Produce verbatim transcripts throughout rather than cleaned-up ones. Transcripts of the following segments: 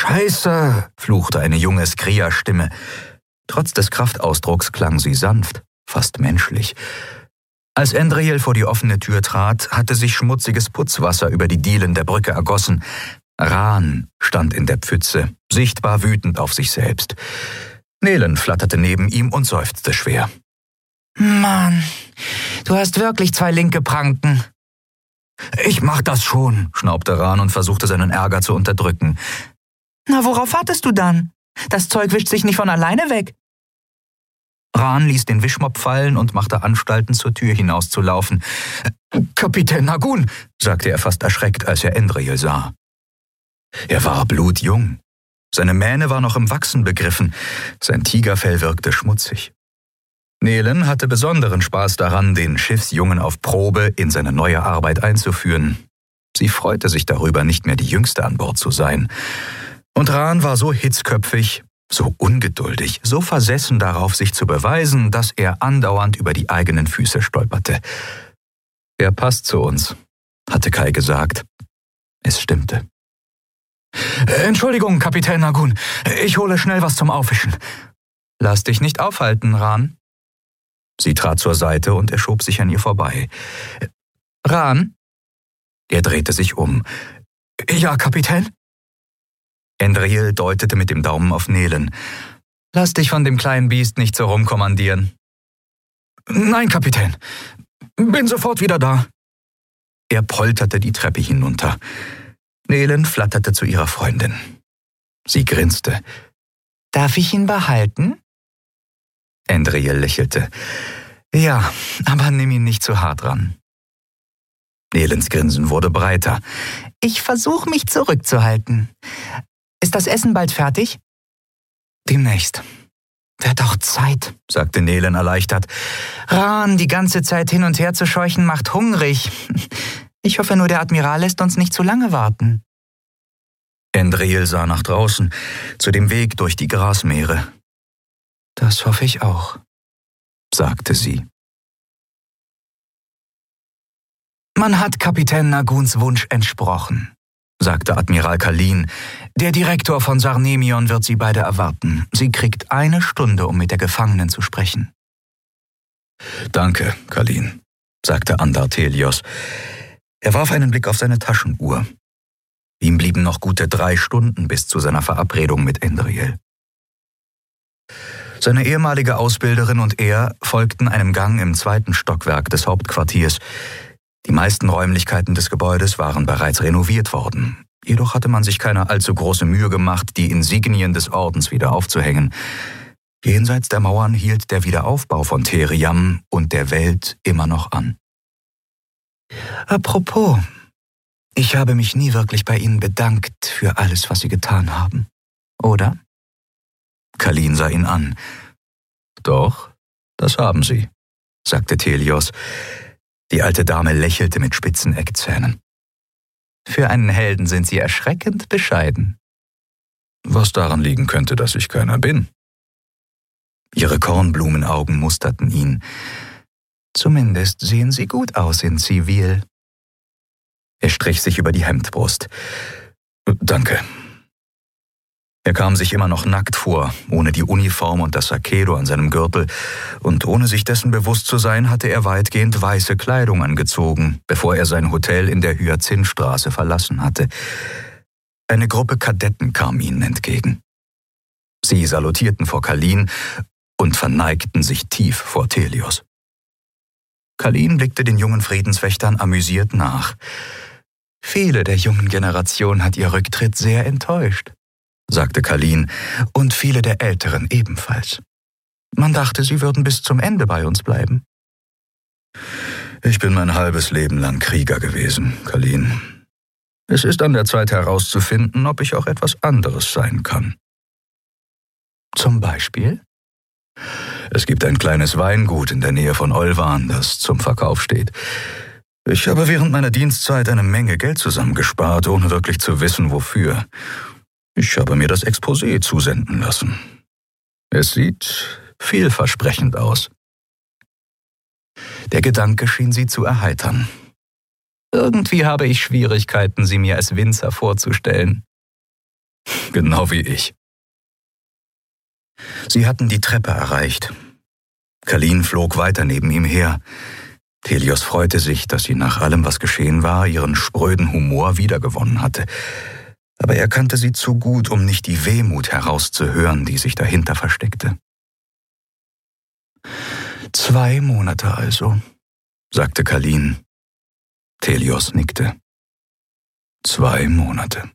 »Scheiße«, fluchte eine junge Skria-Stimme. Trotz des Kraftausdrucks klang sie sanft, fast menschlich. Als Andriel vor die offene Tür trat, hatte sich schmutziges Putzwasser über die Dielen der Brücke ergossen. Ran stand in der Pfütze, sichtbar wütend auf sich selbst. Nelen flatterte neben ihm und seufzte schwer. »Mann, du hast wirklich zwei linke Pranken.« »Ich mach das schon«, schnaubte Ran und versuchte seinen Ärger zu unterdrücken. »Na, worauf wartest du dann? Das Zeug wischt sich nicht von alleine weg.« Ran ließ den Wischmopp fallen und machte Anstalten, zur Tür hinauszulaufen. »Kapitän Nagun«, sagte er fast erschreckt, als er Andriel sah. Er war blutjung. Seine Mähne war noch im Wachsen begriffen, sein Tigerfell wirkte schmutzig. Nelen hatte besonderen Spaß daran, den Schiffsjungen auf Probe in seine neue Arbeit einzuführen. Sie freute sich darüber, nicht mehr die Jüngste an Bord zu sein. Und Ran war so hitzköpfig, so ungeduldig, so versessen darauf, sich zu beweisen, dass er andauernd über die eigenen Füße stolperte. »Er passt zu uns«, hatte Kai gesagt. Es stimmte. »Entschuldigung, Kapitän Nagun, ich hole schnell was zum Aufwischen.« »Lass dich nicht aufhalten, Ran.« Sie trat zur Seite und er schob sich an ihr vorbei. »Ran?« Er drehte sich um. »Ja, Kapitän?« Andriel deutete mit dem Daumen auf Nelen. »Lass dich von dem kleinen Biest nicht so rumkommandieren.« »Nein, Kapitän. Bin sofort wieder da.« Er polterte die Treppe hinunter. Nelen flatterte zu ihrer Freundin. Sie grinste. »Darf ich ihn behalten?« Andriel lächelte. »Ja, aber nimm ihn nicht zu hart ran.« Nelens Grinsen wurde breiter. »Ich versuche mich zurückzuhalten. Ist das Essen bald fertig?« »Demnächst.« »Wird doch Zeit«, sagte Nelen erleichtert. »Ran, die ganze Zeit hin und her zu scheuchen, macht hungrig. Ich hoffe nur, der Admiral lässt uns nicht zu lange warten.« Andriel sah nach draußen, zu dem Weg durch die Grasmeere. »Das hoffe ich auch«, sagte sie. »Man hat Kapitän Naguns Wunsch entsprochen«, sagte Admiral Kalin. »Der Direktor von Sarnemion wird Sie beide erwarten. Sie kriegt eine Stunde, um mit der Gefangenen zu sprechen.« »Danke, Kalin«, sagte Andartelios. Er warf einen Blick auf seine Taschenuhr. Ihm blieben noch gute drei Stunden bis zu seiner Verabredung mit Andriel. Seine ehemalige Ausbilderin und er folgten einem Gang im zweiten Stockwerk des Hauptquartiers. Die meisten Räumlichkeiten des Gebäudes waren bereits renoviert worden. Jedoch hatte man sich keine allzu große Mühe gemacht, die Insignien des Ordens wieder aufzuhängen. Jenseits der Mauern hielt der Wiederaufbau von Theriam und der Welt immer noch an. »Apropos, ich habe mich nie wirklich bei Ihnen bedankt für alles, was Sie getan haben, oder?« Kalin sah ihn an. »Doch, das haben Sie«, sagte Telios. Die alte Dame lächelte mit spitzen Eckzähnen. »Für einen Helden sind Sie erschreckend bescheiden.« »Was daran liegen könnte, dass ich keiner bin?« Ihre Kornblumenaugen musterten ihn. »Zumindest sehen Sie gut aus in Zivil.« Er strich sich über die Hemdbrust. »Danke.« Er kam sich immer noch nackt vor, ohne die Uniform und das Sakedo an seinem Gürtel, und ohne sich dessen bewusst zu sein, hatte er weitgehend weiße Kleidung angezogen, bevor er sein Hotel in der Hyazinthstraße verlassen hatte. Eine Gruppe Kadetten kam ihnen entgegen. Sie salutierten vor Kalin und verneigten sich tief vor Telios. Kalin blickte den jungen Friedenswächtern amüsiert nach. »Viele der jungen Generation hat ihr Rücktritt sehr enttäuscht«, sagte Kalin, »und viele der Älteren ebenfalls. Man dachte, sie würden bis zum Ende bei uns bleiben.« »Ich bin mein halbes Leben lang Krieger gewesen, Kalin. Es ist an der Zeit herauszufinden, ob ich auch etwas anderes sein kann.« »Zum Beispiel?« »Es gibt ein kleines Weingut in der Nähe von Olvan, das zum Verkauf steht. Ich habe während meiner Dienstzeit eine Menge Geld zusammengespart, ohne wirklich zu wissen, wofür. Ich habe mir das Exposé zusenden lassen. Es sieht vielversprechend aus.« Der Gedanke schien sie zu erheitern. »Irgendwie habe ich Schwierigkeiten, Sie mir als Winzer vorzustellen.« Genau wie ich. Sie hatten die Treppe erreicht. Kalin flog weiter neben ihm her. Telios freute sich, dass sie nach allem, was geschehen war, ihren spröden Humor wiedergewonnen hatte. Aber er kannte sie zu gut, um nicht die Wehmut herauszuhören, die sich dahinter versteckte. Zwei Monate also, sagte Kalin. Telios nickte. Zwei Monate.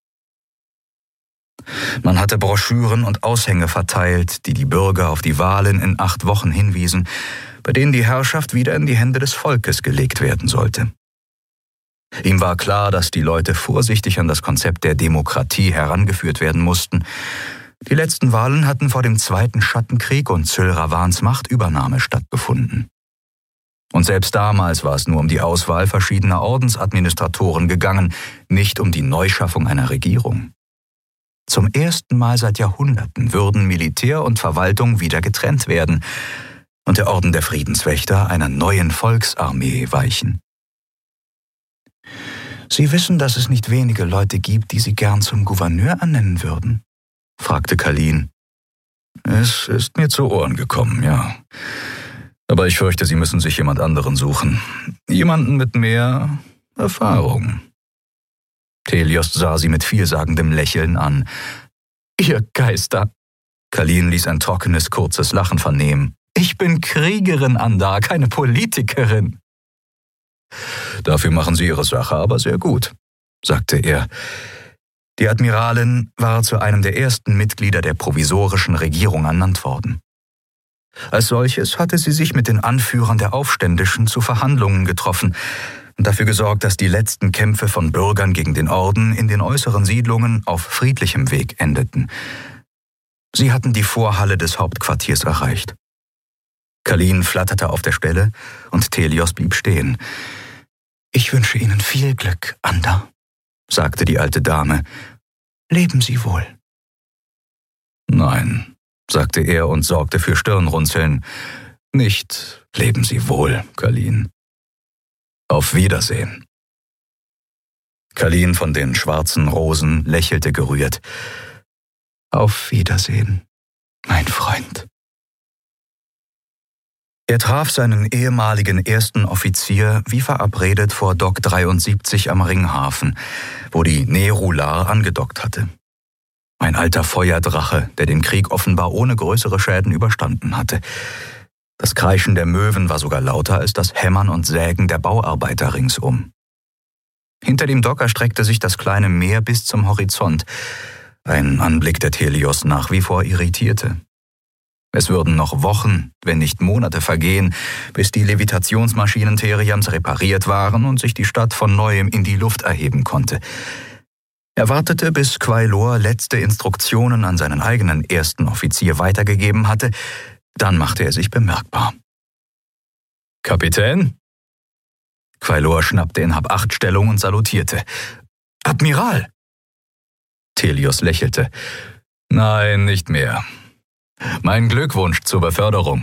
Man hatte Broschüren und Aushänge verteilt, die die Bürger auf die Wahlen in acht Wochen hinwiesen, bei denen die Herrschaft wieder in die Hände des Volkes gelegt werden sollte. Ihm war klar, dass die Leute vorsichtig an das Konzept der Demokratie herangeführt werden mussten. Die letzten Wahlen hatten vor dem Zweiten Schattenkrieg und Syl Ravans Machtübernahme stattgefunden. Und selbst damals war es nur um die Auswahl verschiedener Ordensadministratoren gegangen, nicht um die Neuschaffung einer Regierung. Zum ersten Mal seit Jahrhunderten würden Militär und Verwaltung wieder getrennt werden und der Orden der Friedenswächter einer neuen Volksarmee weichen. »Sie wissen, dass es nicht wenige Leute gibt, die Sie gern zum Gouverneur ernennen würden?« fragte Kalin. »Es ist mir zu Ohren gekommen, ja. Aber ich fürchte, Sie müssen sich jemand anderen suchen. Jemanden mit mehr Erfahrung.« Telios sah sie mit vielsagendem Lächeln an. »Ihr Geister!« Kalin ließ ein trockenes, kurzes Lachen vernehmen. »Ich bin Kriegerin, Andar, keine Politikerin.« »Dafür machen Sie Ihre Sache aber sehr gut«, sagte er. Die Admiralin war zu einem der ersten Mitglieder der provisorischen Regierung ernannt worden. Als solches hatte sie sich mit den Anführern der Aufständischen zu Verhandlungen getroffen und dafür gesorgt, dass die letzten Kämpfe von Bürgern gegen den Orden in den äußeren Siedlungen auf friedlichem Weg endeten. Sie hatten die Vorhalle des Hauptquartiers erreicht. Kalin flatterte auf der Stelle und Telios blieb stehen. »Ich wünsche Ihnen viel Glück, Andar«, sagte die alte Dame. »Leben Sie wohl.« »Nein«, sagte er und sorgte für Stirnrunzeln. »Nicht leben Sie wohl, Kalin. Auf Wiedersehen.« Kalin von den schwarzen Rosen lächelte gerührt. »Auf Wiedersehen, mein Freund.« Er traf seinen ehemaligen ersten Offizier wie verabredet vor Dock dreiundsiebzig am Ringhafen, wo die Nerular angedockt hatte. Ein alter Feuerdrache, der den Krieg offenbar ohne größere Schäden überstanden hatte. Das Kreischen der Möwen war sogar lauter als das Hämmern und Sägen der Bauarbeiter ringsum. Hinter dem Dock erstreckte sich das kleine Meer bis zum Horizont, ein Anblick, der Telios nach wie vor irritierte. Es würden noch Wochen, wenn nicht Monate vergehen, bis die Levitationsmaschinen Theriams repariert waren und sich die Stadt von Neuem in die Luft erheben konnte. Er wartete, bis Quailor letzte Instruktionen an seinen eigenen ersten Offizier weitergegeben hatte, dann machte er sich bemerkbar. »Kapitän?« Quailor schnappte in Hab-Acht-Stellung und salutierte. »Admiral!« Telios lächelte. »Nein, nicht mehr. Mein Glückwunsch zur Beförderung.«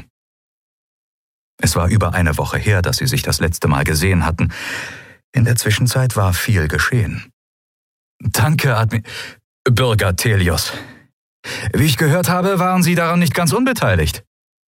Es war über eine Woche her, dass sie sich das letzte Mal gesehen hatten. In der Zwischenzeit war viel geschehen. »Danke, Admi... Bürger Telios. Wie ich gehört habe, waren Sie daran nicht ganz unbeteiligt.«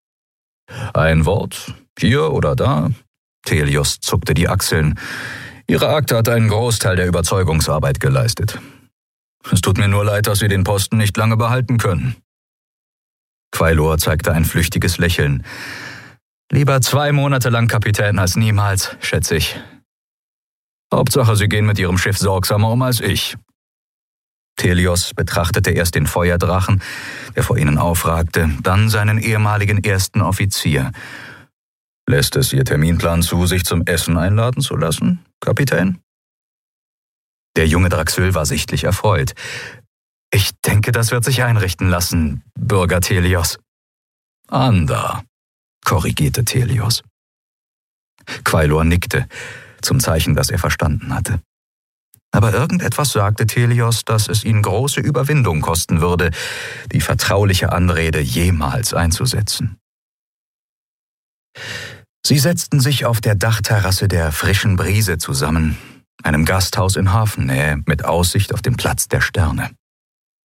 »Ein Wort, hier oder da?« Telios zuckte die Achseln. »Ihre Akte hat einen Großteil der Überzeugungsarbeit geleistet. Es tut mir nur leid, dass Sie den Posten nicht lange behalten können.« Quailor zeigte ein flüchtiges Lächeln. »Lieber zwei Monate lang Kapitän als niemals, schätze ich. Hauptsache, Sie gehen mit Ihrem Schiff sorgsamer um als ich.« Telios betrachtete erst den Feuerdrachen, der vor ihnen aufragte, dann seinen ehemaligen ersten Offizier. »Lässt es Ihr Terminplan zu, sich zum Essen einladen zu lassen, Kapitän?« Der junge Draxül war sichtlich erfreut. »Ich denke, das wird sich einrichten lassen, Bürger Telios.« »Andar«, korrigierte Telios. Quailor nickte, zum Zeichen, dass er verstanden hatte. Aber irgendetwas sagte Telios, dass es ihn große Überwindung kosten würde, die vertrauliche Anrede jemals einzusetzen. Sie setzten sich auf der Dachterrasse der Frischen Brise zusammen, einem Gasthaus in Hafennähe mit Aussicht auf den Platz der Sterne.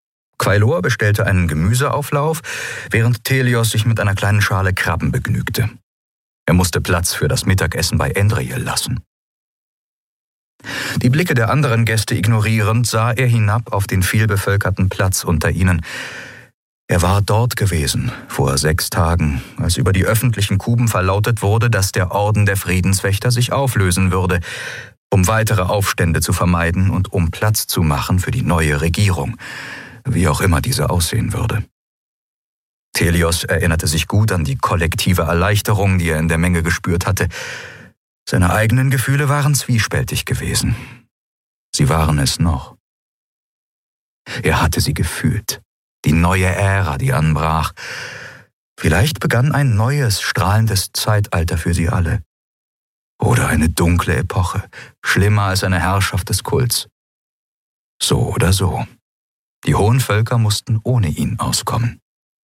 Quailor bestellte einen Gemüseauflauf, während Thelios sich mit einer kleinen Schale Krabben begnügte. Er musste Platz für das Mittagessen bei Endriel lassen. Die Blicke der anderen Gäste ignorierend, sah er hinab auf den vielbevölkerten Platz unter ihnen. Er war dort gewesen, vor sechs Tagen, als über die öffentlichen Kuben verlautet wurde, dass der Orden der Friedenswächter sich auflösen würde, um weitere Aufstände zu vermeiden und um Platz zu machen für die neue Regierung, wie auch immer diese aussehen würde. Thelios erinnerte sich gut an die kollektive Erleichterung, die er in der Menge gespürt hatte. Seine eigenen Gefühle waren zwiespältig gewesen. Sie waren es noch. Er hatte sie gefühlt, die neue Ära, die anbrach. Vielleicht begann ein neues, strahlendes Zeitalter für sie alle. Oder eine dunkle Epoche, schlimmer als eine Herrschaft des Kults. So oder so. Die hohen Völker mussten ohne ihn auskommen.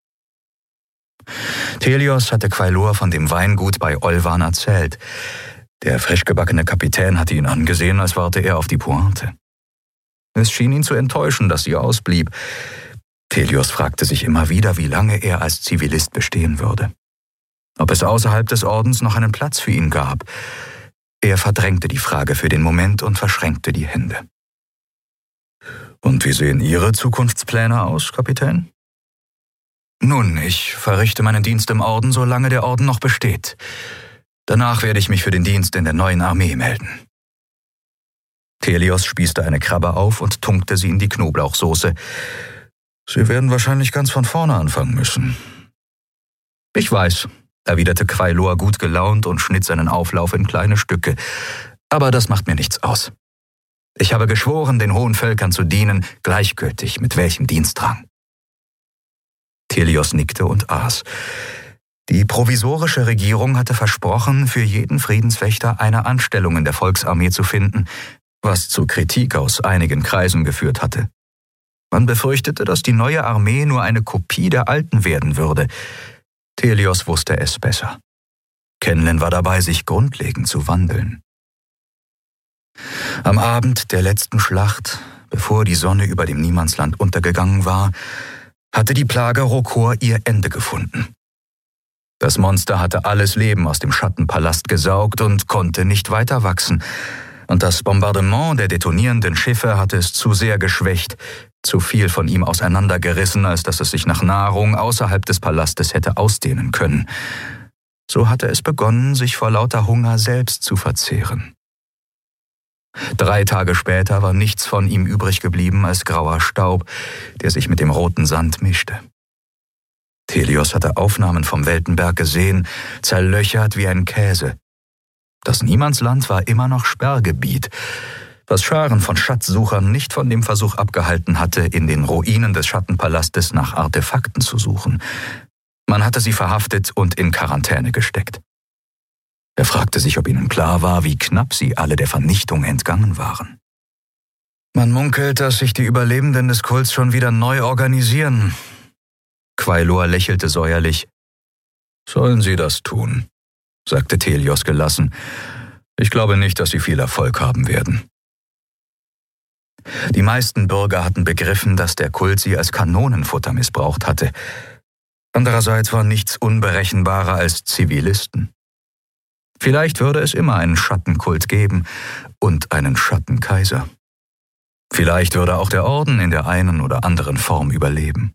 Thelios hatte Quailor von dem Weingut bei Olvan erzählt. Der frischgebackene Kapitän hatte ihn angesehen, als warte er auf die Pointe. Es schien ihn zu enttäuschen, dass sie ausblieb. Thelios fragte sich immer wieder, wie lange er als Zivilist bestehen würde. Ob es außerhalb des Ordens noch einen Platz für ihn gab. Er verdrängte die Frage für den Moment und verschränkte die Hände. »Und wie sehen Ihre Zukunftspläne aus, Kapitän?« »Nun, ich verrichte meinen Dienst im Orden, solange der Orden noch besteht. Danach werde ich mich für den Dienst in der neuen Armee melden.« Thelios spießte eine Krabbe auf und tunkte sie in die Knoblauchsoße. »Sie werden wahrscheinlich ganz von vorne anfangen müssen.« »Ich weiß«, erwiderte Quailor gut gelaunt und schnitt seinen Auflauf in kleine Stücke. »Aber das macht mir nichts aus. Ich habe geschworen, den hohen Völkern zu dienen, gleichgültig mit welchem Dienstrang.« Thelios nickte und aß. Die provisorische Regierung hatte versprochen, für jeden Friedenswächter eine Anstellung in der Volksarmee zu finden, was zu Kritik aus einigen Kreisen geführt hatte. Man befürchtete, dass die neue Armee nur eine Kopie der alten werden würde. Thelios wusste es besser. Kenlen war dabei, sich grundlegend zu wandeln. Am Abend der letzten Schlacht, bevor die Sonne über dem Niemandsland untergegangen war, hatte die Plage Rokor ihr Ende gefunden. Das Monster hatte alles Leben aus dem Schattenpalast gesaugt und konnte nicht weiter wachsen. Und das Bombardement der detonierenden Schiffe hatte es zu sehr geschwächt, zu viel von ihm auseinandergerissen, als dass es sich nach Nahrung außerhalb des Palastes hätte ausdehnen können. So hatte es begonnen, sich vor lauter Hunger selbst zu verzehren. Drei Tage später war nichts von ihm übrig geblieben als grauer Staub, der sich mit dem roten Sand mischte. Thelios hatte Aufnahmen vom Weltenberg gesehen, zerlöchert wie ein Käse. Das Niemandsland war immer noch Sperrgebiet, was Scharen von Schatzsuchern nicht von dem Versuch abgehalten hatte, in den Ruinen des Schattenpalastes nach Artefakten zu suchen. Man hatte sie verhaftet und in Quarantäne gesteckt. Er fragte sich, ob ihnen klar war, wie knapp sie alle der Vernichtung entgangen waren. Man munkelt, dass sich die Überlebenden des Kults schon wieder neu organisieren. Quailor lächelte säuerlich. »Sollen sie das tun?« sagte Thelios gelassen. »Ich glaube nicht, dass sie viel Erfolg haben werden.« Die meisten Bürger hatten begriffen, dass der Kult sie als Kanonenfutter missbraucht hatte. Andererseits war nichts unberechenbarer als Zivilisten. Vielleicht würde es immer einen Schattenkult geben und einen Schattenkaiser. Vielleicht würde auch der Orden in der einen oder anderen Form überleben.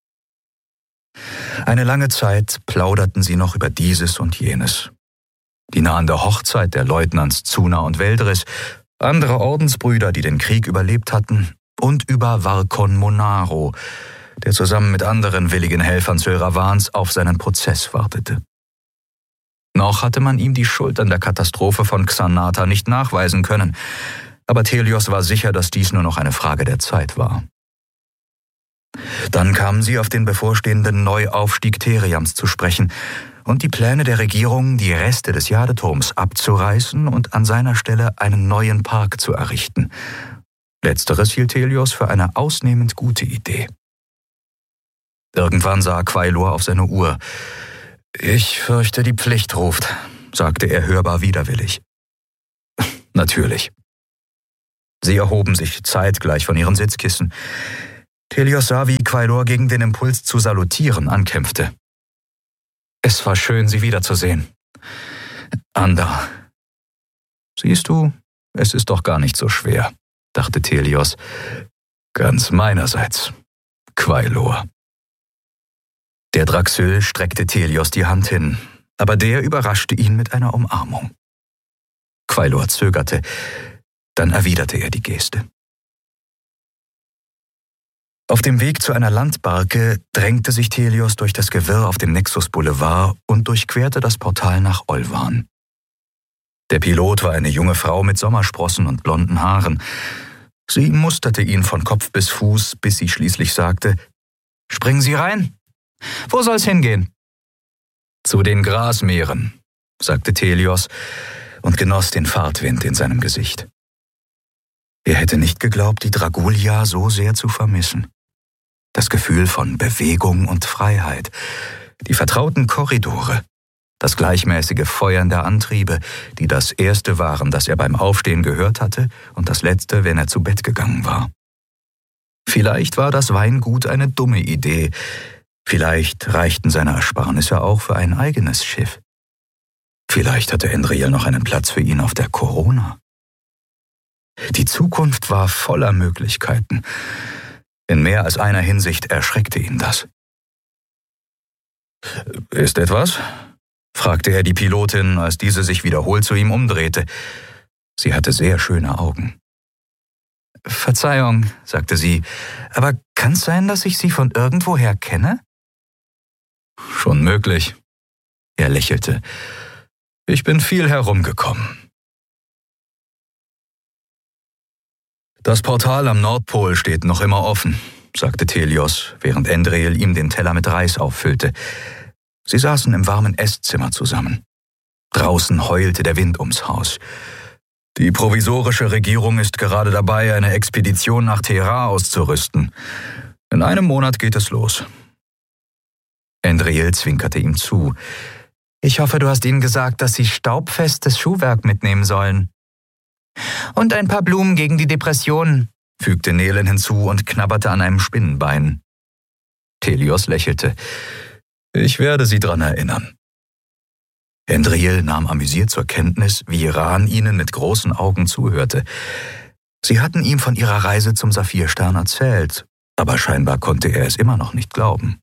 Eine lange Zeit plauderten sie noch über dieses und jenes. Die nahende Hochzeit der Leutnants Zuna und Veldris, andere Ordensbrüder, die den Krieg überlebt hatten, und über Varkon Monaro, der zusammen mit anderen willigen Helfern Sylravans auf seinen Prozess wartete. Noch hatte man ihm die Schuld an der Katastrophe von Xanata nicht nachweisen können, aber Thelios war sicher, dass dies nur noch eine Frage der Zeit war. Dann kamen sie auf den bevorstehenden Neuaufstieg Theriams zu sprechen und die Pläne der Regierung, die Reste des Jadeturms abzureißen und an seiner Stelle einen neuen Park zu errichten. Letzteres hielt Thelios für eine ausnehmend gute Idee. Irgendwann sah Quailor auf seine Uhr. »Ich fürchte, die Pflicht ruft«, sagte er hörbar widerwillig. »Natürlich.« Sie erhoben sich zeitgleich von ihren Sitzkissen. Telios sah, wie Quailor gegen den Impuls zu salutieren ankämpfte. »Es war schön, Sie wiederzusehen. Anda.« »Siehst du, es ist doch gar nicht so schwer«, dachte Telios. »Ganz meinerseits, Quailor.« Der Draxyl streckte Telios die Hand hin, aber der überraschte ihn mit einer Umarmung. Quailor zögerte, dann erwiderte er die Geste. Auf dem Weg zu einer Landbarke drängte sich Telios durch das Gewirr auf dem Nexus Boulevard und durchquerte das Portal nach Olvan. Der Pilot war eine junge Frau mit Sommersprossen und blonden Haaren. Sie musterte ihn von Kopf bis Fuß, bis sie schließlich sagte: »Springen Sie rein? Wo soll's hingehen?« »Zu den Grasmeeren«, sagte Telios und genoss den Fahrtwind in seinem Gesicht. Er hätte nicht geglaubt, die Dragulia so sehr zu vermissen. Das Gefühl von Bewegung und Freiheit, die vertrauten Korridore, das gleichmäßige Feuern der Antriebe, die das erste waren, das er beim Aufstehen gehört hatte, und das letzte, wenn er zu Bett gegangen war. Vielleicht war das Weingut eine dumme Idee, vielleicht reichten seine Ersparnisse auch für ein eigenes Schiff. Vielleicht hatte Endriel noch einen Platz für ihn auf der Corona. Die Zukunft war voller Möglichkeiten. In mehr als einer Hinsicht erschreckte ihn das. »Ist etwas?« fragte er die Pilotin, als diese sich wiederholt zu ihm umdrehte. Sie hatte sehr schöne Augen. »Verzeihung«, sagte sie, »aber kann's sein, dass ich Sie von irgendwoher kenne?« »Schon möglich.« Er lächelte. »Ich bin viel herumgekommen.« »Das Portal am Nordpol steht noch immer offen«, sagte Telios, während Endriel ihm den Teller mit Reis auffüllte. Sie saßen im warmen Esszimmer zusammen. Draußen heulte der Wind ums Haus. »Die provisorische Regierung ist gerade dabei, eine Expedition nach Terra auszurüsten. In einem Monat geht es los.« Endriel zwinkerte ihm zu. »Ich hoffe, du hast ihnen gesagt, dass sie staubfestes Schuhwerk mitnehmen sollen.« »Und ein paar Blumen gegen die Depressionen«, fügte Nelen hinzu und knabberte an einem Spinnenbein. Telios lächelte. »Ich werde Sie dran erinnern.« Endriel nahm amüsiert zur Kenntnis, wie Ran ihnen mit großen Augen zuhörte. Sie hatten ihm von ihrer Reise zum Saphirstern erzählt, aber scheinbar konnte er es immer noch nicht glauben.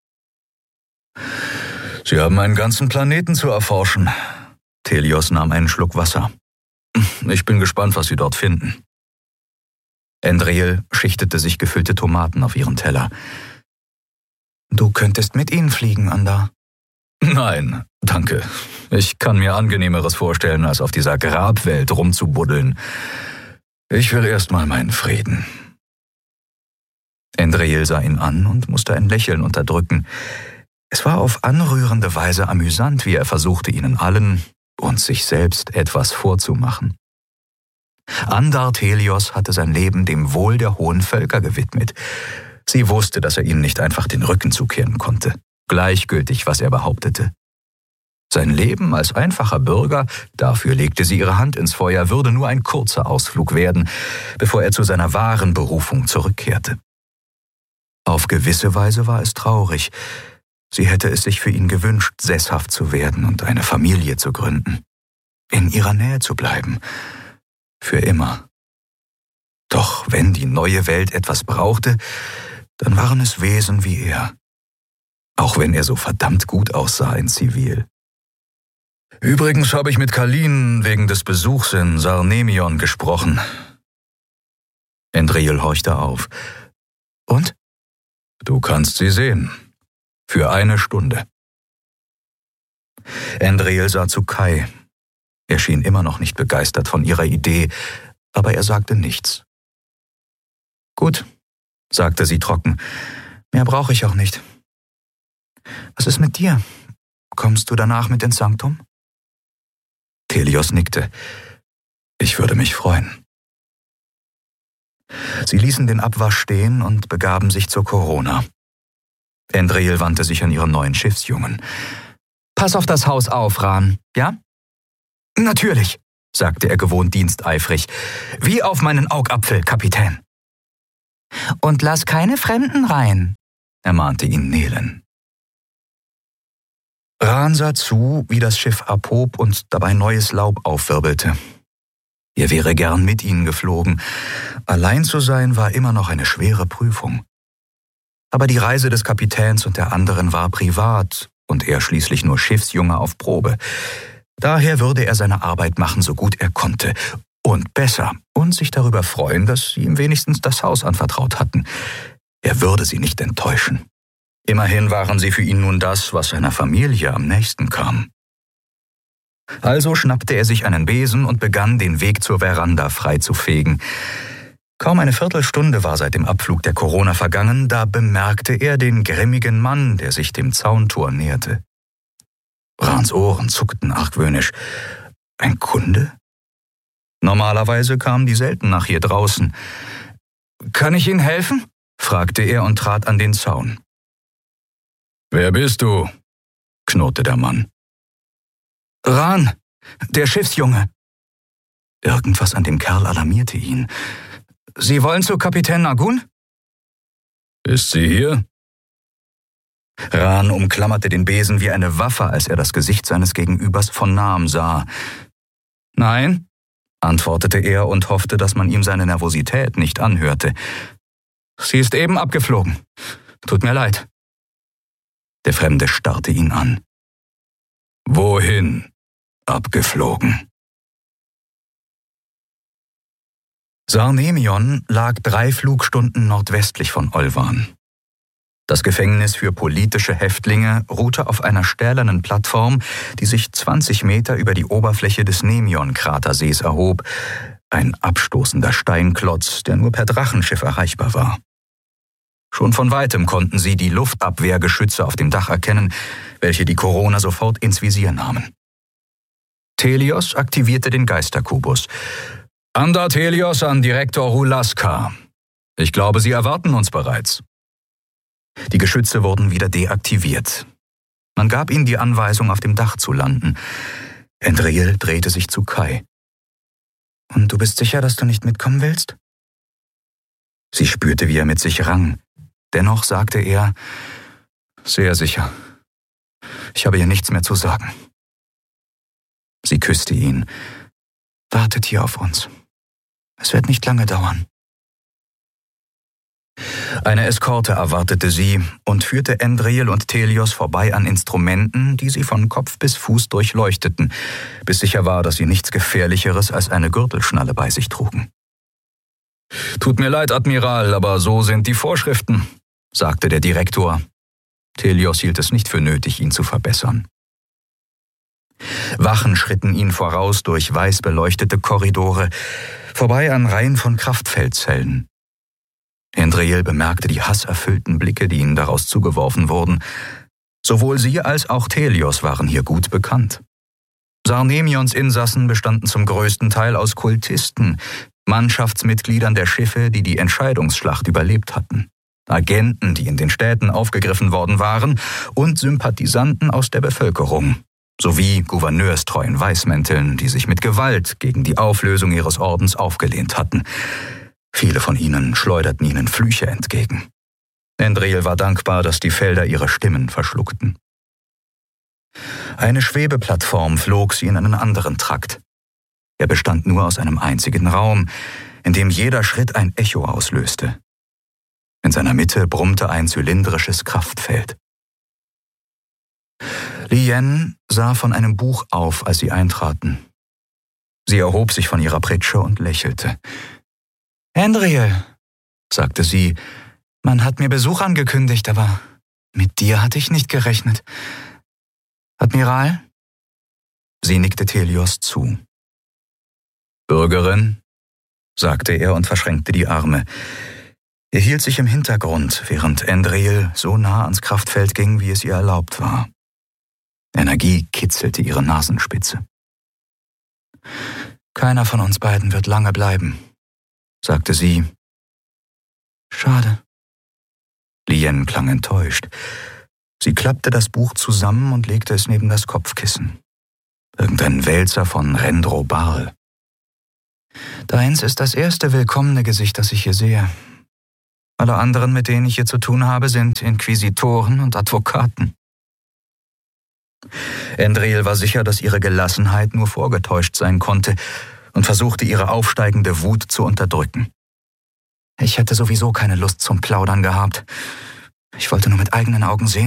»Sie haben einen ganzen Planeten zu erforschen.« Telios nahm einen Schluck Wasser. »Ich bin gespannt, was Sie dort finden.« Endriel schichtete sich gefüllte Tomaten auf ihren Teller. »Du könntest mit ihnen fliegen, Anda.« »Nein, danke. Ich kann mir Angenehmeres vorstellen, als auf dieser Grabwelt rumzubuddeln. Ich will erst mal meinen Frieden.« Endriel sah ihn an und musste ein Lächeln unterdrücken. Es war auf anrührende Weise amüsant, wie er versuchte, ihnen allen und sich selbst etwas vorzumachen. Andar Telios hatte sein Leben dem Wohl der hohen Völker gewidmet. Sie wusste, dass er ihnen nicht einfach den Rücken zukehren konnte, gleichgültig, was er behauptete. Sein Leben als einfacher Bürger, dafür legte sie ihre Hand ins Feuer, würde nur ein kurzer Ausflug werden, bevor er zu seiner wahren Berufung zurückkehrte. Auf gewisse Weise war es traurig. Sie hätte es sich für ihn gewünscht, sesshaft zu werden und eine Familie zu gründen. In ihrer Nähe zu bleiben. Für immer. Doch wenn die neue Welt etwas brauchte, dann waren es Wesen wie er. Auch wenn er so verdammt gut aussah in Zivil. »Übrigens habe ich mit Kalin wegen des Besuchs in Sarnemion gesprochen.« Endriel horchte auf. »Und?« »Du kannst sie sehen. Für eine Stunde.« Endriel sah zu Kai. Er schien immer noch nicht begeistert von ihrer Idee, aber er sagte nichts. »Gut«, sagte sie trocken, »mehr brauche ich auch nicht. Was ist mit dir? Kommst du danach mit ins Sanktum?« Telios nickte. »Ich würde mich freuen.« Sie ließen den Abwasch stehen und begaben sich zur Corona. Endriel wandte sich an ihren neuen Schiffsjungen. »Pass auf das Haus auf, Ran, ja?« »Natürlich«, sagte er gewohnt diensteifrig. »Wie auf meinen Augapfel, Kapitän.« Und lass keine Fremden rein, ermahnte ihn Nelen. Ran sah zu, wie das Schiff abhob und dabei neues Laub aufwirbelte. Er wäre gern mit ihnen geflogen. Allein zu sein war immer noch eine schwere Prüfung. Aber die Reise des Kapitäns und der anderen war privat und er schließlich nur Schiffsjunge auf Probe. Daher würde er seine Arbeit machen, so gut er konnte. Und besser. Und sich darüber freuen, dass sie ihm wenigstens das Haus anvertraut hatten. Er würde sie nicht enttäuschen. Immerhin waren sie für ihn nun das, was seiner Familie am nächsten kam. Also schnappte er sich einen Besen und begann, den Weg zur Veranda freizufegen. Kaum eine Viertelstunde war seit dem Abflug der Corona vergangen, da bemerkte er den grimmigen Mann, der sich dem Zauntor näherte. Rans Ohren zuckten argwöhnisch. Ein Kunde? Normalerweise kamen die selten nach hier draußen. »Kann ich Ihnen helfen?« fragte er und trat an den Zaun. »Wer bist du?« knurrte der Mann. »Ran, der Schiffsjunge.« Irgendwas an dem Kerl alarmierte ihn. »Sie wollen zu Kapitän Nagun?« »Ist sie hier?« Ran umklammerte den Besen wie eine Waffe, als er das Gesicht seines Gegenübers von nahem sah. »Nein«, antwortete er und hoffte, dass man ihm seine Nervosität nicht anhörte. »Sie ist eben abgeflogen. Tut mir leid.« Der Fremde starrte ihn an. »Wohin abgeflogen?« Sarnemion lag drei Flugstunden nordwestlich von Olvan. Das Gefängnis für politische Häftlinge ruhte auf einer stählernen Plattform, die sich zwanzig Meter über die Oberfläche des Nemion-Kratersees erhob, ein abstoßender Steinklotz, der nur per Drachenschiff erreichbar war. Schon von weitem konnten sie die Luftabwehrgeschütze auf dem Dach erkennen, welche die Corona sofort ins Visier nahmen. Telios aktivierte den Geisterkubus. »Anda Telios an Direktor Hulaska. Ich glaube, Sie erwarten uns bereits.« Die Geschütze wurden wieder deaktiviert. Man gab ihnen die Anweisung, auf dem Dach zu landen. Endriel drehte sich zu Kai. »Und du bist sicher, dass du nicht mitkommen willst?« Sie spürte, wie er mit sich rang. Dennoch sagte er, »Sehr sicher. Ich habe ihr nichts mehr zu sagen.« Sie küsste ihn. »Wartet hier auf uns. Es wird nicht lange dauern.« Eine Eskorte erwartete sie und führte Endriel und Telios vorbei an Instrumenten, die sie von Kopf bis Fuß durchleuchteten, bis sicher war, dass sie nichts Gefährlicheres als eine Gürtelschnalle bei sich trugen. »Tut mir leid, Admiral, aber so sind die Vorschriften«, sagte der Direktor. Telios hielt es nicht für nötig, ihn zu verbessern. Wachen schritten ihn voraus durch weiß beleuchtete Korridore, vorbei an Reihen von Kraftfeldzellen. Endriel bemerkte die hasserfüllten Blicke, die ihnen daraus zugeworfen wurden. Sowohl sie als auch Telios waren hier gut bekannt. Sarnemions Insassen bestanden zum größten Teil aus Kultisten, Mannschaftsmitgliedern der Schiffe, die die Entscheidungsschlacht überlebt hatten, Agenten, die in den Städten aufgegriffen worden waren, und Sympathisanten aus der Bevölkerung, sowie gouverneurstreuen Weißmänteln, die sich mit Gewalt gegen die Auflösung ihres Ordens aufgelehnt hatten. Viele von ihnen schleuderten ihnen Flüche entgegen. Endriel war dankbar, dass die Felder ihre Stimmen verschluckten. Eine Schwebeplattform flog sie in einen anderen Trakt. Er bestand nur aus einem einzigen Raum, in dem jeder Schritt ein Echo auslöste. In seiner Mitte brummte ein zylindrisches Kraftfeld. Lien sah von einem Buch auf, als sie eintraten. Sie erhob sich von ihrer Pritsche und lächelte. »Endriel«, sagte sie, »man hat mir Besuch angekündigt, aber mit dir hatte ich nicht gerechnet. Admiral?« Sie nickte Telios zu. »Bürgerin«, sagte er und verschränkte die Arme. Er hielt sich im Hintergrund, während Endriel so nah ans Kraftfeld ging, wie es ihr erlaubt war. Energie kitzelte ihre Nasenspitze. »Keiner von uns beiden wird lange bleiben«, sagte sie. »Schade.« Lien klang enttäuscht. Sie klappte das Buch zusammen und legte es neben das Kopfkissen. Irgendein Wälzer von Rendro Barl. »Deins ist das erste willkommene Gesicht, das ich hier sehe. Alle anderen, mit denen ich hier zu tun habe, sind Inquisitoren und Advokaten. Endril war sicher, dass ihre Gelassenheit nur vorgetäuscht sein konnte und versuchte, ihre aufsteigende Wut zu unterdrücken. Ich hätte sowieso keine Lust zum Plaudern gehabt. Ich wollte nur mit eigenen Augen sehen,